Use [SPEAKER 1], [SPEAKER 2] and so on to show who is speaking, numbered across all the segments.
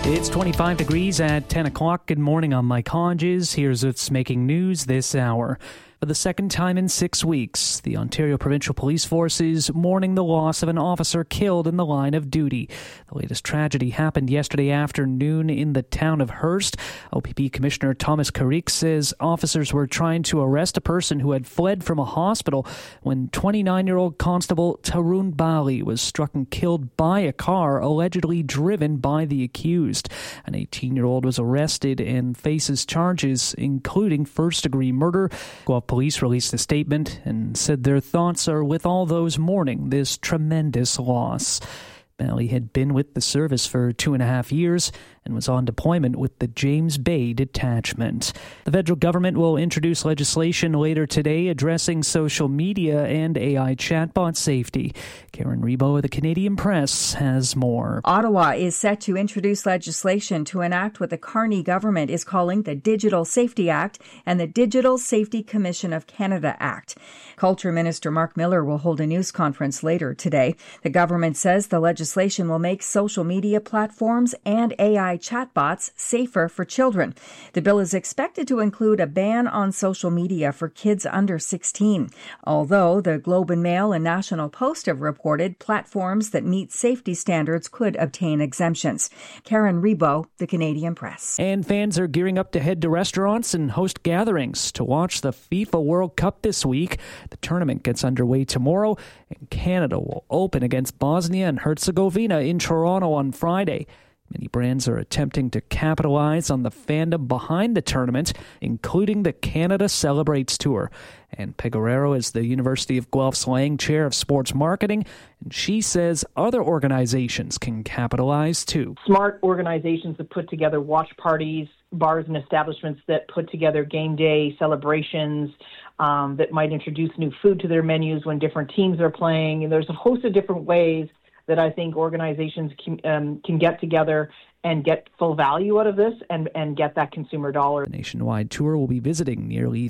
[SPEAKER 1] It's 25 degrees at 10 o'clock. Good morning, I'm Mike Hodges. Here's what's making news this hour. For the second time in 6 weeks, the Ontario Provincial Police Force is mourning the loss of an officer killed in the line of duty. The latest tragedy happened yesterday afternoon in the town of Hearst. OPP Commissioner Thomas Carrick says officers were trying to arrest a person who had fled from a hospital when 29-year-old Constable Tarun Bali was struck and killed by a car allegedly driven by the accused. An 18-year-old was arrested and faces charges including first-degree murder. Guelph Police released a statement and said their thoughts are with all those mourning this tremendous loss. Bali had been with the service for 2.5 years and was on deployment with the James Bay Detachment. The federal government will introduce legislation later today addressing social media and AI chatbot safety. Karen Rebo of the Canadian Press has more.
[SPEAKER 2] Ottawa is set to introduce legislation to enact what the Carney government is calling the Digital Safety Act and the Digital Safety Commission of Canada Act. Culture Minister Mark Miller will hold a news conference later today. The government says the legislation will make social media platforms and AI chatbots safer for children. The bill is expected to include a ban on social media for kids under 16, although the Globe and Mail and National Post have reported platforms that meet safety standards could obtain exemptions. Karen Rebo, the Canadian Press.
[SPEAKER 1] And fans are gearing up to head to restaurants and host gatherings to watch the FIFA World Cup this week. The tournament gets underway tomorrow, and Canada will open against Bosnia and Herzegovina in Toronto on Friday. Many brands are attempting to capitalize on the fandom behind the tournament, including the Canada Celebrates Tour. And Peguerero is the University of Guelph's Lang Chair of Sports Marketing, and she says other organizations can capitalize too.
[SPEAKER 3] Smart organizations that put together watch parties, bars and establishments that put together game day celebrations, that might introduce new food to their menus when different teams are playing. And there's a host of different ways that I think organizations can get together and get full value out of this and get that consumer dollar.
[SPEAKER 1] The nationwide tour will be visiting nearly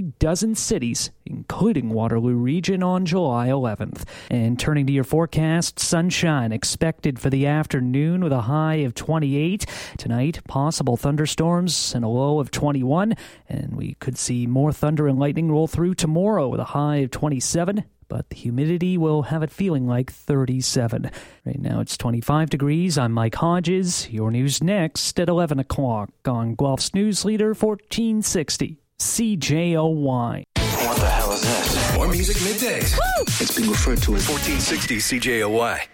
[SPEAKER 1] 36 cities, including Waterloo Region, on July 11th. And turning to your forecast, sunshine expected for the afternoon with a high of 28. Tonight, possible thunderstorms and a low of 21. And we could see more thunder and lightning roll through tomorrow with a high of 27. But the humidity will have it feeling like 37. Right now it's 25 degrees. I'm Mike Hodges. Your news next at 11 o'clock on Guelph's News Leader 1460 CJOY.
[SPEAKER 4] What the hell is this?
[SPEAKER 5] More music middays.
[SPEAKER 4] Woo!
[SPEAKER 5] It's being referred to as
[SPEAKER 4] 1460 CJOY.